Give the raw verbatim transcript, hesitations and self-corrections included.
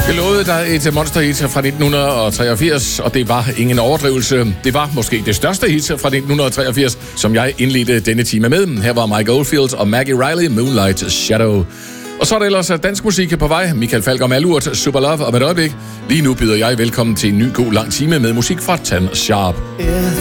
Jeg lovede dig et monsterhit fra nitten treogfirs, og det var ingen overdrivelse. Det var måske det største hit fra nitten treogfirs, som jeg indledte denne time med. Her var Mike Oldfield og Maggie Riley, Moonlight Shadow. Og så er der ellers dansk musik på vej. Michael Falk og Malurt, Super Love, og med et øjeblik. Lige nu byder jeg velkommen til en ny god lang time med musik fra Tan Sharp. If